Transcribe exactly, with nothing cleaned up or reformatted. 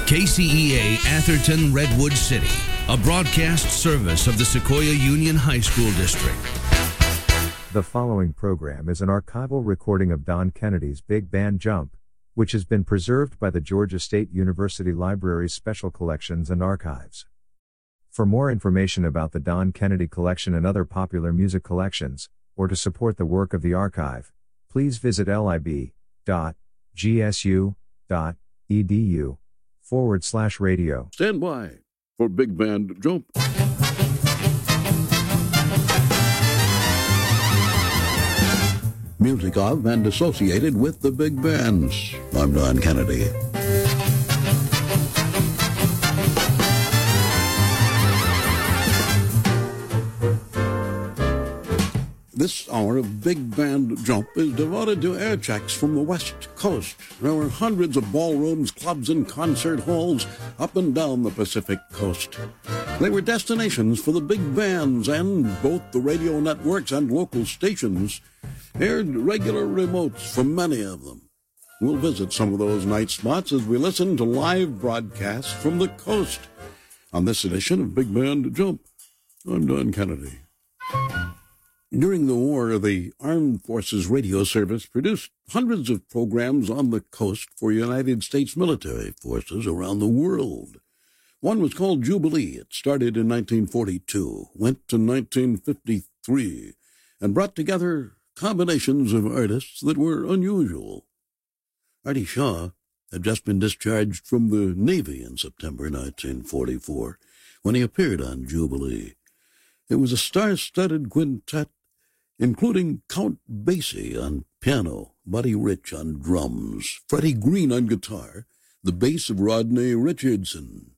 K C E A Atherton Redwood City, a broadcast service of the Sequoia Union High School District. The following program is an archival recording of Don Kennedy's Big Band Jump, which has been preserved by the Georgia State University Library's Special Collections and Archives. For more information about the Don Kennedy Collection and other popular music collections, or to support the work of the archive, please visit lib.gsu.edu forward slash radio. Stand by for Big Band Jump. Music of and associated with the big bands. I'm Don Kennedy. This hour of Big Band Jump is devoted to air checks from the West Coast. There were hundreds of ballrooms, clubs, and concert halls up and down the Pacific Coast. They were destinations for the big bands, and both the radio networks and local stations aired regular remotes from many of them. We'll visit some of those night spots as we listen to live broadcasts from the coast on this edition of Big Band Jump. I'm Don Kennedy. During the war, the Armed Forces Radio Service produced hundreds of programs on the coast for United States military forces around the world. One was called Jubilee. It started in nineteen forty-two, went to nineteen fifty-three, and brought together combinations of artists that were unusual. Artie Shaw had just been discharged from the Navy in September nineteen forty-four when he appeared on Jubilee. It was a star-studded quintet, including Count Basie on piano, Buddy Rich on drums, Freddie Green on guitar, the bass of Rodney Richardson,